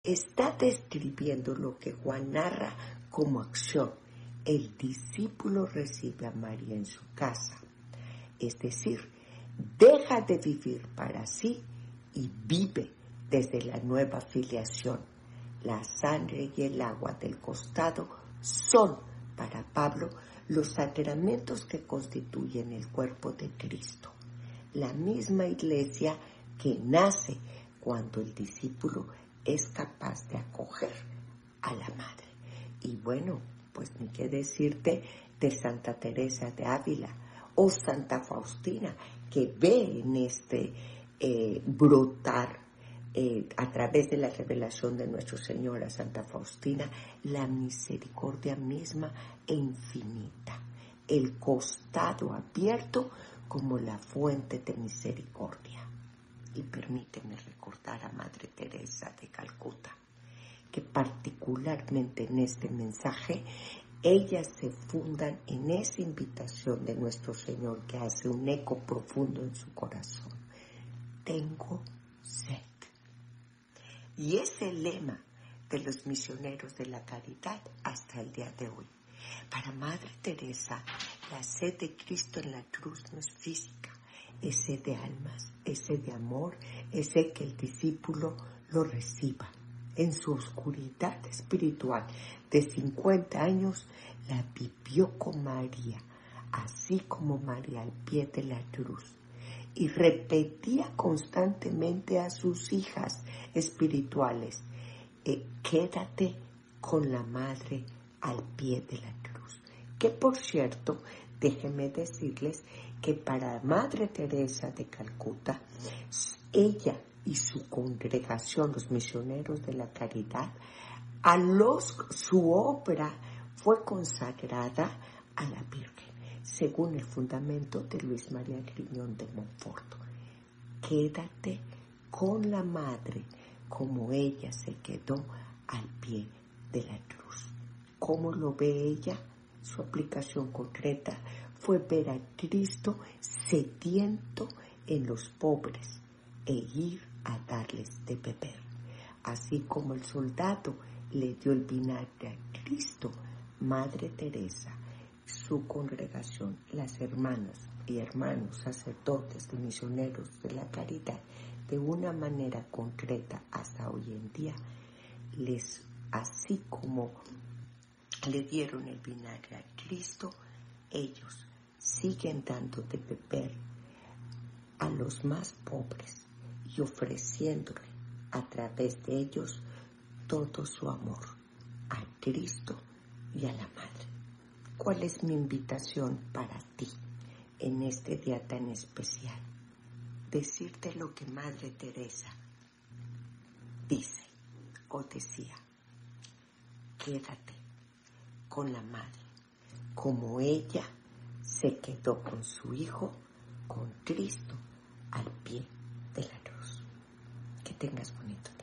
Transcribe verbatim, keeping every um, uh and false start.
está describiendo lo que Juan narra como acción. El discípulo recibe a María en su casa, es decir, deja de vivir para sí y vive desde la nueva filiación. La sangre y el agua del costado son, para Pablo, los sacramentos que constituyen el cuerpo de Cristo. La misma iglesia que nace cuando el discípulo es capaz de acoger a la madre. Y bueno, pues ni qué decirte de Santa Teresa de Ávila o Santa Faustina, que ve en este eh, brotar eh, a través de la revelación de nuestro Señor a Santa Faustina la misericordia misma e infinita, el costado abierto como la fuente de misericordia. Y permíteme recordar a Madre Teresa de Calcuta, que particularmente en este mensaje ellas se fundan en esa invitación de nuestro Señor que hace un eco profundo en su corazón. Tengo sed. Y es el lema de los misioneros de la caridad hasta el día de hoy. Para Madre Teresa, la sed de Cristo en la cruz no es física, es sed de almas, es sed de amor, es sed que el discípulo lo reciba. En su oscuridad espiritual de cincuenta años, la vivió con María, así como María al pie de la cruz. Y repetía constantemente a sus hijas espirituales, eh, quédate con la madre al pie de la cruz. Que por cierto, déjenme decirles que para Madre Teresa de Calcuta, ella y su congregación, los misioneros de la caridad, a los, su obra fue consagrada a la Virgen, según el fundamento de Luis María Griñón de Montfort. Quédate con la madre como ella se quedó al pie de la cruz. ¿Cómo lo ve ella? Su aplicación concreta fue ver a Cristo sediento en los pobres e ir a darles de beber. Así como el soldado le dio el vinagre a Cristo, Madre Teresa, su congregación, las hermanas y hermanos sacerdotes de misioneros de la caridad, de una manera concreta hasta hoy en día, les, así como le dieron el vinagre a Cristo, ellos siguen dando de beber a los más pobres y ofreciéndole a través de ellos todo su amor a Cristo y a la Madre. ¿Cuál es mi invitación para ti en este día tan especial? Decirte lo que Madre Teresa dice o decía: quédate con la Madre, como ella se quedó con su Hijo, con Cristo, al pie de la cruz. Que tengas bonito.